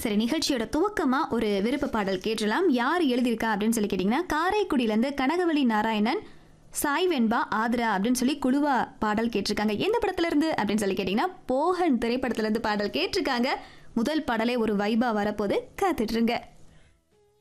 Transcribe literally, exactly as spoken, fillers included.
சரி, நிகழ்ச்சியோட துவக்கமா ஒரு விருப்ப பாடல் கேட்டலாம். யார் எழுதியிருக்கா அப்படின்னு சொல்லி கேட்டீங்கன்னா, காரைக்குடியிலேருந்து கனகவழி நாராயணன், சாய் வெண்பா, ஆத்ரா அப்படின்னு சொல்லி குழுவா பாடல் கேட்டிருக்காங்க. எந்த படத்துல இருந்து அப்படின்னு சொல்லி கேட்டீங்கன்னா, போகன் திரைப்படத்துல இருந்து பாடல் கேட்டிருக்காங்க. முதல் பாடலே ஒரு வைபா வரப்போது, காத்துட்டு இருங்க.